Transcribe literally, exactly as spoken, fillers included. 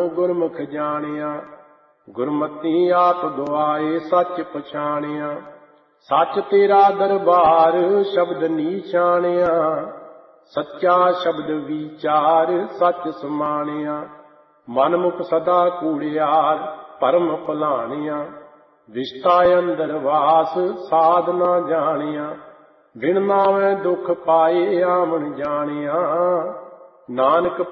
ਗੁਰਮੁਖ ਜਾਣਿਆ। ਗੁਰਮਤੀ ਆਪ ਦੁਆਏ ਸੱਚ ਪਛਾਣਿਆ। ਸੱਚ ਤੇਰਾ ਦਰਬਾਰ ਸ਼ਬਦ ਨੀਚਾਣਿਆ। ਸੱਚਾ ਸ਼ਬਦ ਵਿਚਾਰ ਸੱਚ ਸਮਾਣਿਆ। ਮਨਮੁਖ ਸਦਾ ਕੂੜਿਆਰ ਭਰਮ ਭੁਲਾਣਿਆ। ਵਿਸ਼ਟਾ ਅੰਦਰ ਵਾਸ ਸਾਧ ਨਾ ਜਾਣਿਆ। ਬਿਨ ਨਾਵੇਂ ਦੁਖ ਪਾਏ ਆਵਣ ਜਾਣਿਆ। ਨਾਨਕ